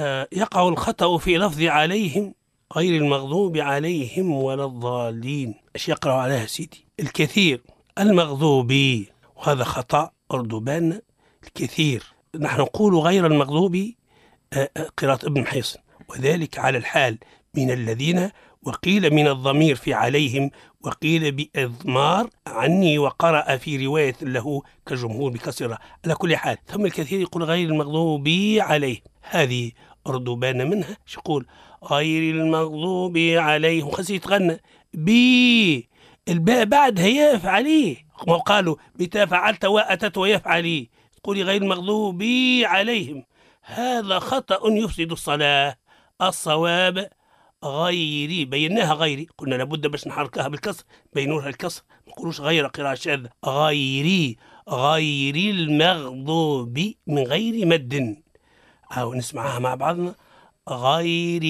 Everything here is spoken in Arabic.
يقع الخطأ في لفظ عليهم غير المغضوب عليهم ولا الضالين. ايش يقرأ عليها سيدي؟ الكثير المغضوب، وهذا خطأ أردوبان الكثير. نحن نقول غير المغضوب قراءة ابن محيصن، وذلك على الحال من الذين، وقيل من الضمير في عليهم، وقيل بإضمار عني، وقرأ في رواية له كجمهور بكسرة. على كل حال ثم الكثير يقول غير المغضوب عليه، هذه أردوبان منها يقول غير المغضوب عليهم، خاص يتغنى بي الباء بعدها يفعليه، ما قالوا بتا فعلت وأتت ويفعلي، تقولي غير المغضوب عليهم، هذا خطأ يفسد الصلاة. الصواب غيري، بيناها غيري، قلنا لابد باش نحركها بالكسر بينوها الكسر، ما نقولوش غير قراءة شاذة، غيري غير المغضوب من غير مد. أو نسمعها مع بعضنا غير